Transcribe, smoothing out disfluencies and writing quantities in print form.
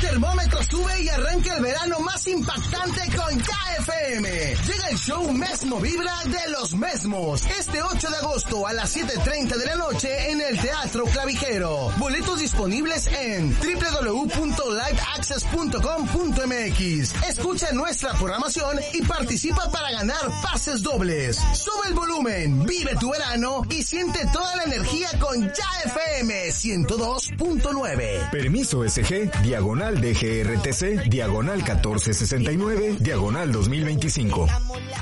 termómetro sube y arranca el verano más impactante con Ya FM. Llega el show Mesmo Vibra de los Mesmos, este 8 de agosto a las 7:30 de la noche en el Teatro Clavijero. Boletos disponibles en www.liveaccess.com.mx. Escucha nuestra programación y participa para ganar pases dobles. Sube el volumen, vive tu verano y siente toda la energía con Ya FM 102.9. Permiso SG, diagonal DGRTC, diagonal 1469, diagonal 2025.